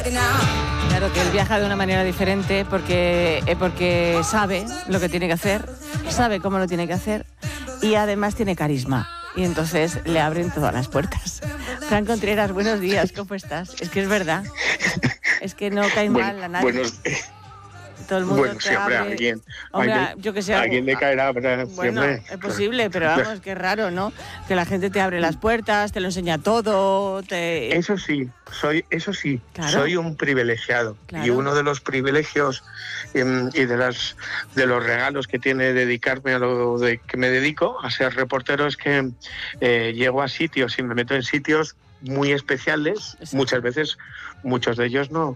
Claro que él viaja de una manera diferente porque sabe lo que tiene que hacer, sabe cómo lo tiene que hacer y además tiene carisma. Y entonces le abren todas las puertas. Fran Contreras, buenos días, ¿cómo estás? Es que es verdad. Es que no cae mal a nadie. Todo el mundo bueno, siempre alguien. Yo que sé. Alguien le caerá, pero bueno, siempre. es posible, pero vamos, qué raro, ¿no? Que la gente te abre las puertas, te lo enseña todo. Eso sí, claro. Soy un privilegiado. Claro. Y uno de los privilegios y de los regalos que tiene dedicarme a lo de que me dedico, a ser reportero, es que llego a sitios y me meto en sitios muy especiales. Exacto. Muchas veces muchos de ellos no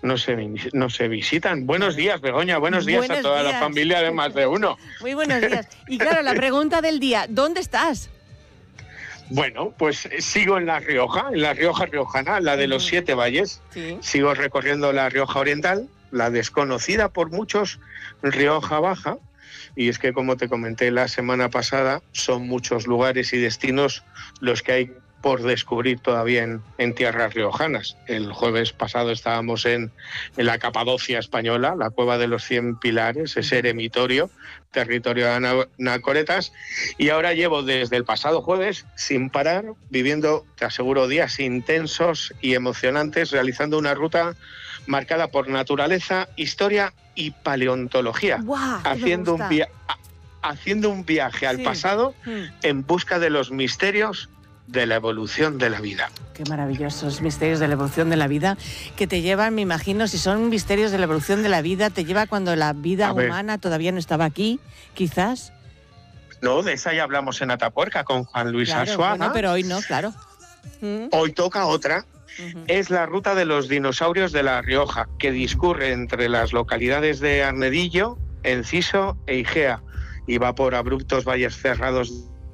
se visitan. Buenos días, Begoña, buenos días a toda la familia de Más de Uno. Muy buenos días. Y claro, la pregunta del día, ¿dónde estás? Bueno, pues sigo en La Rioja riojana, la de los 7 valles. Sí. Sigo recorriendo la Rioja Oriental, la desconocida por muchos, Rioja Baja. Y es que, como te comenté la semana pasada, son muchos lugares y destinos los que hay por descubrir todavía en tierras riojanas. El jueves pasado estábamos en la Capadocia española, la Cueva de los 100 Pilares, ese eremitorio, territorio de anacoretas, y ahora llevo desde el pasado jueves sin parar, viviendo, te aseguro, días intensos y emocionantes, realizando una ruta marcada por naturaleza, historia y paleontología, ¡Guau! haciendo un viaje al pasado en busca de los misterios de la evolución de la vida. Qué maravillosos misterios de la evolución de la vida que te llevan, me imagino, si son misterios de la evolución de la vida, te lleva cuando la vida humana todavía no estaba aquí, quizás. No, de esa ya hablamos en Atapuerca con Juan Luis Arzuaga. Bueno, pero hoy no, claro. Hoy toca otra. Es la ruta de los dinosaurios de La Rioja, que discurre entre las localidades de Arnedillo, Enciso e Igea, y va por abruptos valles cerrados.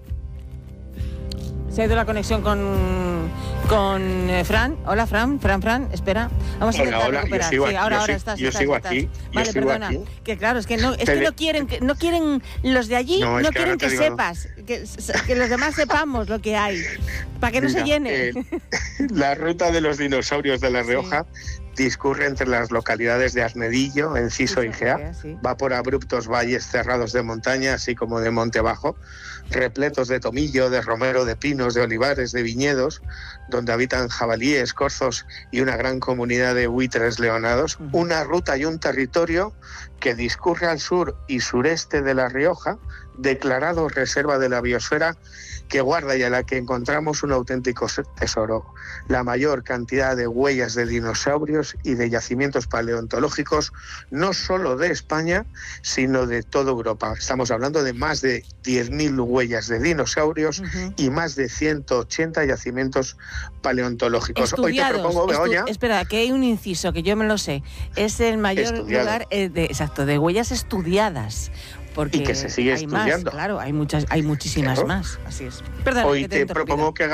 Se ha ido la conexión con Fran. Hola, Fran, espera. Vamos a intentar recuperar. Yo sigo aquí. Vale, perdona. Aquí. Que claro, es que no quieren los de allí, no quieren que sepas, que los demás sepamos lo que hay, para que no se llene. La ruta de los dinosaurios de La Rioja discurre entre las localidades de Arnedillo, Enciso y Igea. Va por abruptos valles cerrados de montaña, así como de monte bajo, repletos de tomillo, de romero, de pinos, de olivares, de viñedos, donde habitan jabalíes, corzos y una gran comunidad de buitres leonados. Una ruta y un territorio que discurre al sur y sureste de La Rioja, declarado Reserva de la Biosfera, que guarda y a la que encontramos un auténtico tesoro, la mayor cantidad de huellas de dinosaurios y de yacimientos paleontológicos, no solo de España, sino de toda Europa. Estamos hablando de más de 10.000 huellas de dinosaurios y más de 180 yacimientos paleontológicos. Hoy te propongo, Begoña... Espera, que hay un inciso que yo me lo sé. Es el mayor lugar de huellas estudiadas. Porque y que se sigue estudiando. Más, claro, hay muchísimas más. Así es. Perdona, Hoy yo te propongo que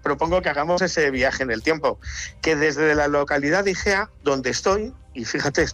hagamos ese viaje en el tiempo, que desde la localidad de Igea, donde estoy, y fíjate,